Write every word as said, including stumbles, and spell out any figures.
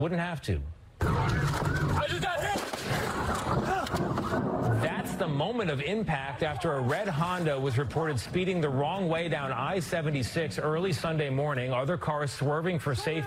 wouldn't have to. I just got hit. That's the moment of impact after a red Honda was reported speeding the wrong way down I seventy-six early Sunday morning. Other cars swerving for safety.